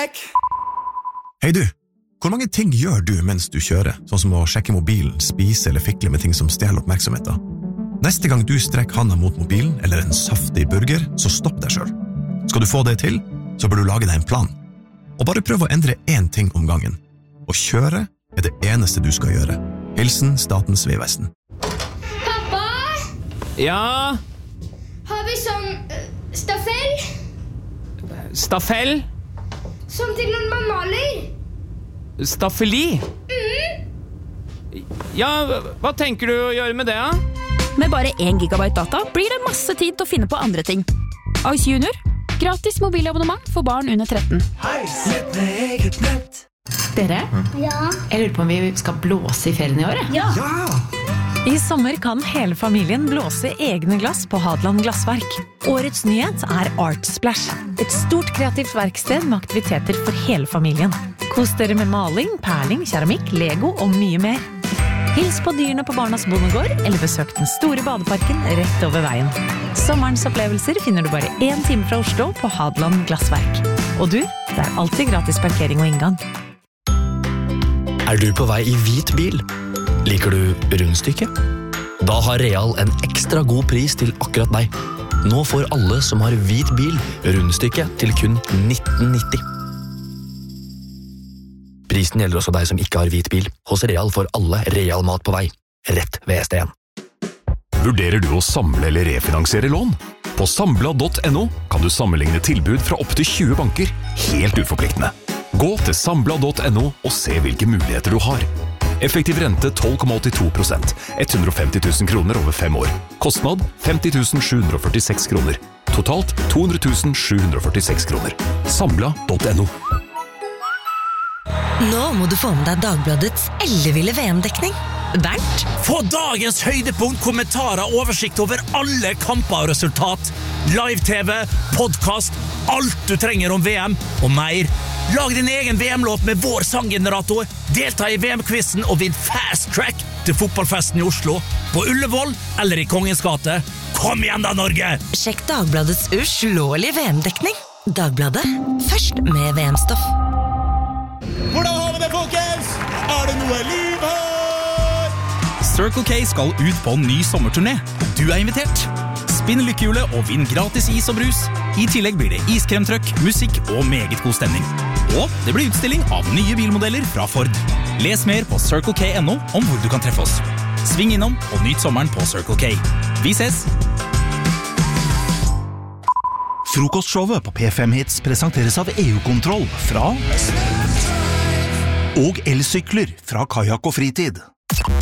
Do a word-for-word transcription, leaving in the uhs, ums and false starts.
check. Hei du, hvor mange ting gjør du mens du kjører, sånn som å sjekke mobilen, spise eller fikle med ting som stjeler oppmerksomheten? Neste gang du strekker handa mot mobilen eller en saftig burger, så stopp deg selv. Skal du få det til, så bør du lage deg en plan. Og bare prøv å endre én ting om gangen. Å kjøre er det eneste du skal gjøre. Hilsen Statens vegvesen. Pappa? Ja? Har vi sånn uh, staffell? Staffell? Som til når man maler? Staffeli? Mm. Ja, hva tenker du å gjøre med det, da? Med bare én gigabyte data blir det masse tid til å finne på andre ting. Ice Junior. Gratis mobilabonnement for barn under tretten. Hei, sett med eget nett. Dere, Ja. jeg lurer på om vi skal blåse i ferien i år. Ja. Ja! I sommer kan hele familien blåse egne glass på Hadeland Glassverk. Årets nyhet er Art Splash. Et stort kreativt verksted med aktiviteter for hele familien. Kos dere med maling, perling, keramikk, Lego og mye mer. Hils på dyrene på Barnas Bondegård, eller besøk den store badeparken rett over veien. Sommerens opplevelser finner du bare én time fra Oslo på Hadeland Glassverk. Og du, det er alltid gratis parkering og inngang. Er du på vei i hvit bil? Liker du rundstykke? Da har Real en ekstra god pris til akkurat deg. Nå får alle som har hvit bil rundstykke til kun nitten nitti. Prisen gjelder også deg som ikke har hvit bil. Hos Real får alle Real mat på vei. Rett ved S D en. Vurderer du å samle eller refinansiere lån? På Sambla punktum no kan du sammenligne tilbud fra opp til tjue banker, helt uforpliktende. Gå til Sambla punktum no og se hvilke muligheter du har. Effektiv rente tolv komma åttito prosent, hundre og femti tusen kroner over fem år. Kostnad femti tusen sju hundre og førtiseks kroner. Totalt to hundre tusen sju hundre og førtiseks kroner. Sambla punktum no. Nå må du få med deg Dagbladets elleville V M-dekning. Bernt? Få dagens høydepunkt, kommentarer, oversikt over alle kamper og resultat. Live-tv, podcast, alt du trenger om V M og mer. Lag din egen V M-låt med vår sanggenerator. Delta i V M-quizen og vinn fast track til fotballfesten i Oslo. På Ullevål eller i Kongens gate. Kom igjen da, Norge! Sjekk Dagbladets uslåelige V M-dekning. Dagbladet, først med V M-stoff. Hvordan har vi det, folkens? Er det noe liv her? Circle K skal ut på en ny sommerturné, og du er invitert. Spinn lykkehjulet og vinn gratis is og brus. I tillegg blir det iskremtrøkk, musikk og meget god stemning. Og det blir utstilling av nye bilmodeller fra Ford. Les mer på circle k punktum no om hvor du kan treffe oss. Sving innom og nyt sommeren på Circle K. Vi ses! Frokostshowet på P fem Hits presenteres av E U-kontroll fra og elsykler fra Kajak og Fritid.